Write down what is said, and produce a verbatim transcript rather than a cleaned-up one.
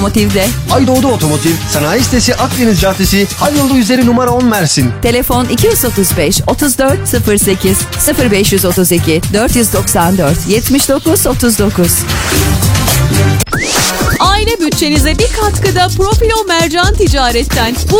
Motiv'de. Aydoğdu Otomotiv, Sanayi Sitesi Akdeniz Caddesi, Halyolu üzeri numara on Mersin. Telefon iki yüz otuz beş otuz dört sıfır sekiz sıfır beş yüz otuz iki dört yüz doksan dört yetmiş dokuz otuz dokuz. Aile bütçenize bir katkıda Profilo Mercan Ticaret'ten. Bu